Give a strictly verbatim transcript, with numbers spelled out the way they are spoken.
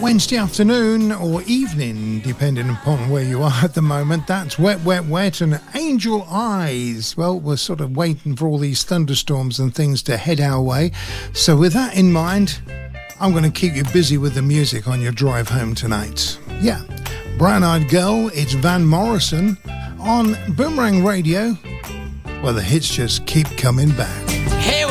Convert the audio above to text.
Wednesday afternoon or evening, depending upon where you are at the moment. That's Wet, Wet, Wet and Angel Eyes. Well, we're sort of waiting for all these thunderstorms and things to head our way. So with that in mind, I'm going to keep you busy with the music on your drive home tonight. Yeah, Brown Eyed Girl, it's Van Morrison on Boomerang Radio, where the hits just keep coming back.